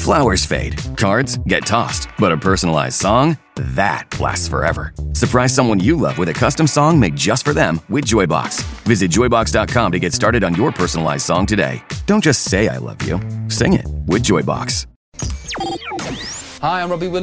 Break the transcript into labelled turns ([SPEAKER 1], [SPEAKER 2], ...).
[SPEAKER 1] Flowers fade, cards get tossed, but a personalized song, that lasts forever. Surprise someone you love with a custom song made just for them with Joybox. Visit joybox.com to get started on your personalized song today. Don't just say I love you. Sing it with Joybox.
[SPEAKER 2] Hi, I'm Robbie Williams.